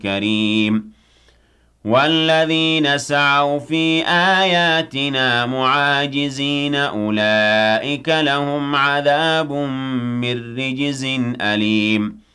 كريم والذين سعوا في آياتنا معاجزين أولئك لهم عذاب من رجز أليم